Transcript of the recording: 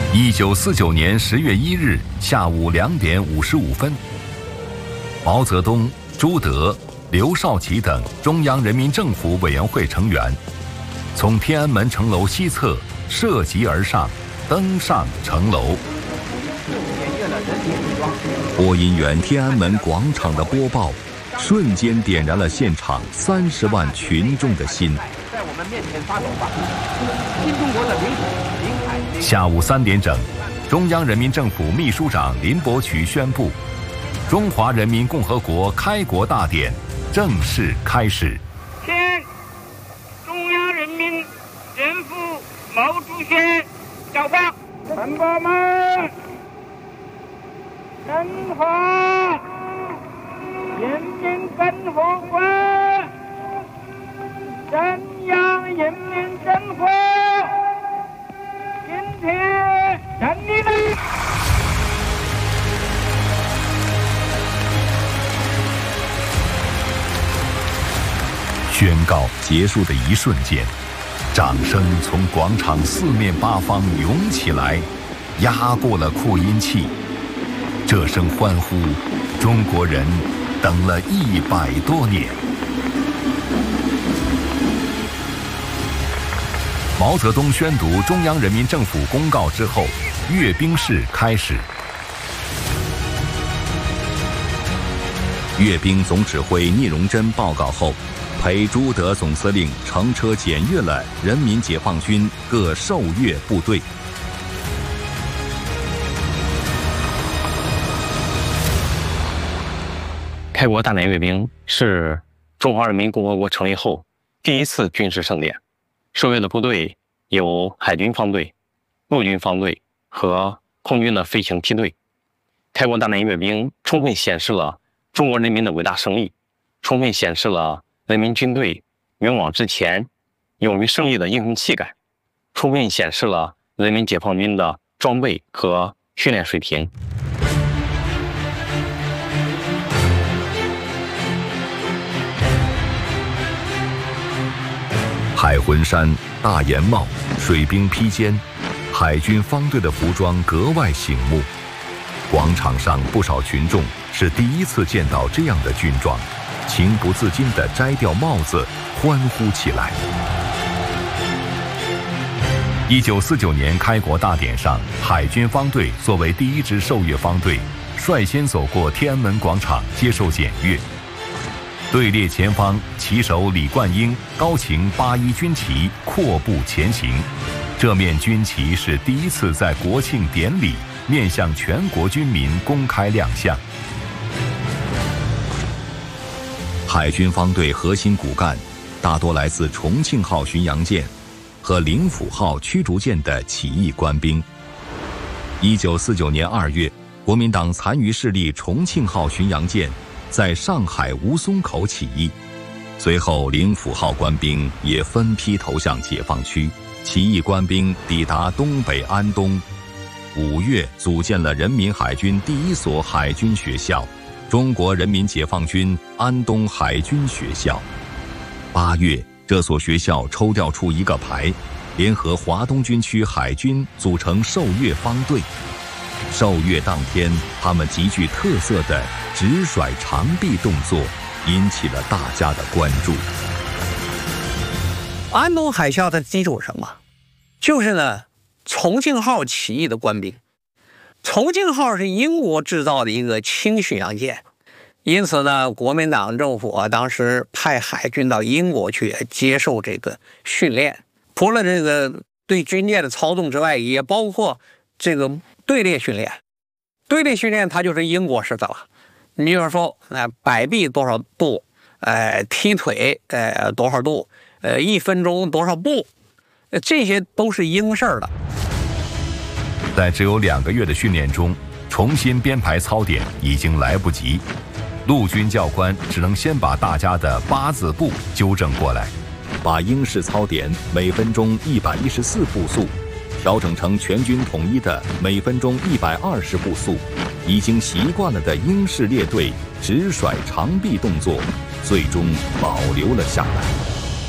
1949年10月1日下午2点55分，毛泽东、朱德、刘少奇等中央人民政府委员会成员，从天安门城楼西侧涉级而上，登上城楼。播音员天安门广场的播报，瞬间点燃了现场30万群众的心。在我们面前发抖吧，新中国的领土临海。下午3点整，中央人民政府秘书长林伯渠宣布，中华人民共和国开国大典正式开始。 请中央人民政府毛主席召唤同胞们，中华人民共和国中央人民政府今天胜利了。 宣告结束的一瞬间，掌声从广场四面八方涌起来，压过了扩音器。这声欢呼，中国人等了100多年。毛泽东宣读中央人民政府公告之后，阅兵式开始。阅兵总指挥聂荣臻报告后，陪朱德总司令乘车检阅了人民解放军各受阅部队。 开国大典阅兵是中华人民共和国成立后第一次军事盛典。受阅的部队有海军方队、陆军方队和空军的飞行梯队。开国大典阅兵充分显示了中国人民的伟大胜利，充分显示了人民军队勇往直前、勇于胜利的英雄气概，充分显示了人民解放军的装备和训练水平。 海魂衫、大檐帽、水兵披肩，海军方队的服装格外醒目。广场上不少群众是第一次见到这样的军装，情不自禁地摘掉帽子，欢呼起来。1949年开国大典上，海军方队作为第一支受阅方队，率先走过天安门广场接受检阅。队列前方，旗手李冠英高擎81军旗阔步前行。这面军旗是第一次在国庆典礼面向全国军民公开亮相。海军方队核心骨干大多来自重庆号巡洋舰和灵甫号驱逐舰的起义官兵。1949年2月，国民党残余势力重庆号巡洋舰在上海吴淞口起义，随后灵甫号官兵也分批投向解放区，起义官兵抵达东北安东。5月组建了人民海军第一所海军学校——中国人民解放军安东海军学校。8月，这所学校抽调出一个排，联合华东军区海军组成受阅方队。受阅当天，他们极具特色的直甩长臂动作引起了大家的关注。 安东海啸的基础是什么？就是呢，重庆号起义的官兵。重庆号是英国制造的一个轻巡洋舰，因此呢，国民党政府当时派海军到英国去接受这个训练，除了这个对军舰的操纵之外，也包括这个队列训练。队列训练它就是英国式的了。你比如说，摆臂多少度，踢腿多少度，1分钟多少步，这些都是英式的。 在只有2个月的训练中，重新编排操点已经来不及，陆军教官只能先把大家的8字步纠正过来，把英式操点每分钟114步速调整成全军统一的每分钟120步速。已经习惯了的英式列队直甩长臂动作，最终保留了下来。